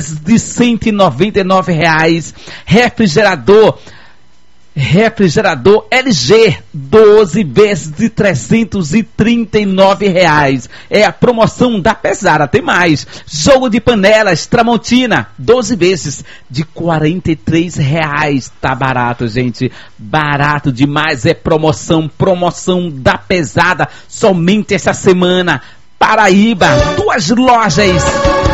de R$199. Refrigerador LG, 12 vezes de R$339. É a promoção da pesada. Tem mais. Jogo de panelas Tramontina, 12 vezes de R$43. Tá barato, gente. Barato demais. É promoção da pesada. Somente essa semana. Paraíba, 2 lojas